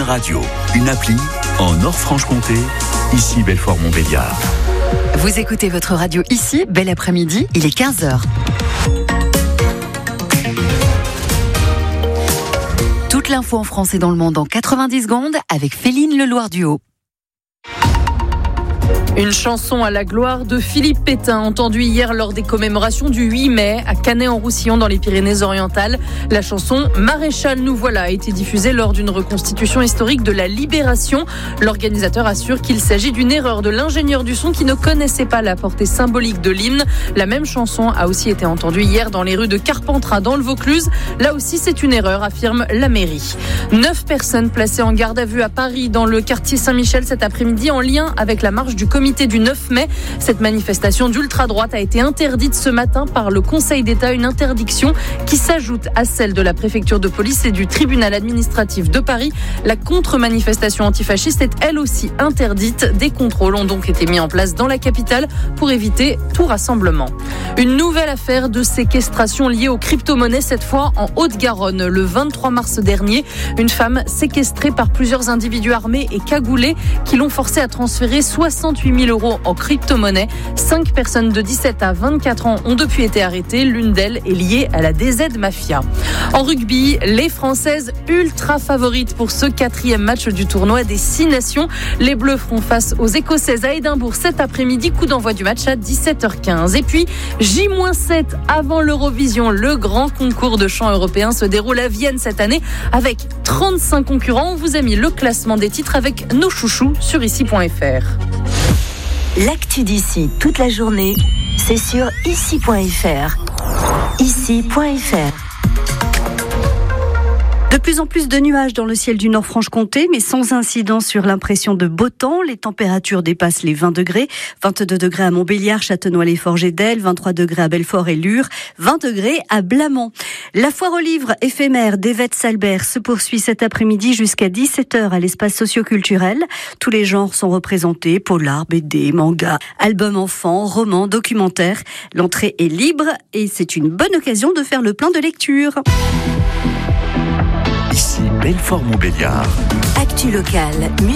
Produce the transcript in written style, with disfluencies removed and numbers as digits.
radio, une appli en Nord-Franche-Comté, ici Belfort-Montbéliard. Vous écoutez votre radio ici, bel après-midi, il est 15h. Toute l'info en France et dans le monde en 90 secondes avec Féline Leloir-Duhaut. Une chanson à la gloire de Philippe Pétain, entendue hier lors des commémorations du 8 mai à Canet-en-Roussillon dans les Pyrénées-Orientales. La chanson « Maréchal, nous voilà » a été diffusée lors d'une reconstitution historique de la Libération. L'organisateur assure qu'il s'agit d'une erreur de l'ingénieur du son qui ne connaissait pas la portée symbolique de l'hymne. La même chanson a aussi été entendue hier dans les rues de Carpentras dans le Vaucluse. Là aussi, c'est une erreur, affirme la mairie. 9 personnes placées en garde à vue à Paris dans le quartier Saint-Michel cet après-midi en lien avec la marche du comité du 9 mai. Cette manifestation d'ultra-droite a été interdite ce matin par le Conseil d'État, une interdiction qui s'ajoute à celle de la préfecture de police et du tribunal administratif de Paris. La contre-manifestation antifasciste est elle aussi interdite. Des contrôles ont donc été mis en place dans la capitale pour éviter tout rassemblement. Une nouvelle affaire de séquestration liée aux crypto-monnaies, cette fois en Haute-Garonne. Le 23 mars dernier, une femme séquestrée par plusieurs individus armés et cagoulés qui l'ont forcée à transférer 68 000 € en crypto-monnaie. 5 personnes de 17 à 24 ans ont depuis été arrêtées. L'une d'elles est liée à la DZ Mafia. En rugby, les Françaises ultra favorites pour ce 4e match du tournoi des 6 nations. Les Bleus feront face aux Écossaises à Édimbourg cet après-midi. Coup d'envoi du match à 17h15. Et puis, J-7 avant l'Eurovision. Le grand concours de chant européen se déroule à Vienne cette année avec 35 concurrents. On vous a mis le classement des titres avec nos chouchous sur ici.fr. L'actu d'ici toute la journée, c'est sur ici.fr. Ici.fr. De plus en plus de nuages dans le ciel du Nord-Franche-Comté, mais sans incidence sur l'impression de beau temps. Les températures dépassent les 20 degrés. 22 degrés à Montbéliard, Châtenois-les-Forges et Delle, 23 degrés à Belfort et Lure, 20 degrés à Blamont. La foire aux livres éphémère d'Évette-Salbert se poursuit cet après-midi jusqu'à 17h à l'espace socio-culturel. Tous les genres sont représentés, polar, BD, manga, albums enfants, romans, documentaires. L'entrée est libre et c'est une bonne occasion de faire le plein de lecture. Ici Belfort-Montbéliard. Actu locale,